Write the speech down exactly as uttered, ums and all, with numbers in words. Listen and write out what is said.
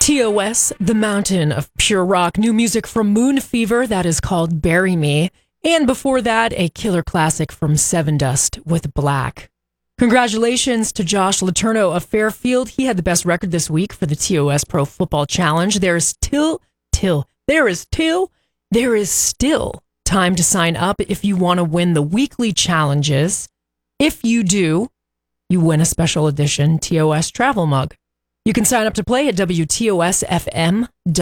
T O S, the mountain of pure rock. New music from Moon Fever, that is called Bury Me. And before that, a killer classic from Seven Dust with Black. Congratulations to Josh Letourneau of Fairfield. He had the best record this week for the T O S Pro Football Challenge. There's till, till, there is till, there is still time to sign up if you want to win the weekly challenges. If you do, you win a special edition T O S travel mug. You can sign up to play at W T O S F M dot com.